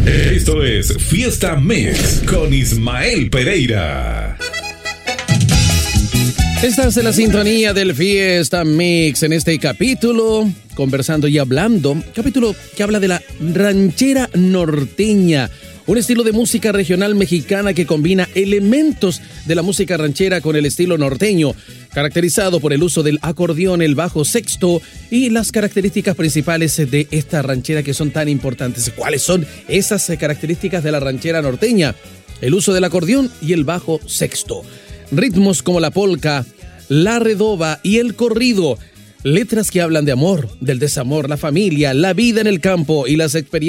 Esto es Fiesta Mix con Ismael Pereira. Estás en la sintonía del Fiesta Mix en este capítulo, conversando y hablando, capítulo que habla de la ranchera norteña, un estilo de música regional mexicana que combina elementos de la música ranchera con el estilo norteño, caracterizado por el uso del acordeón, el bajo sexto y las características principales de esta ranchera que son tan importantes. ¿Cuáles son esas características de la ranchera norteña? El uso del acordeón y el bajo sexto. Ritmos como la polca, la redoba y el corrido. Letras que hablan de amor, del desamor, la familia, la vida en el campo y las experiencias